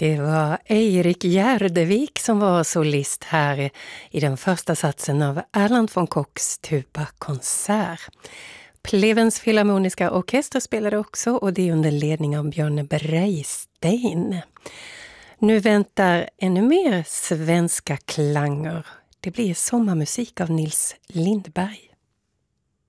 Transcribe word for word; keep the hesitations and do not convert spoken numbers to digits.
Det var Eirik Gärdevik som var solist här i den första satsen av Erland von Kochs tuba-konsert. Plevens Filharmoniska Orkester spelade också, och det under ledning av Björn Breistein. Nu väntar ännu mer svenska klanger. Det blir sommarmusik av Nils Lindberg.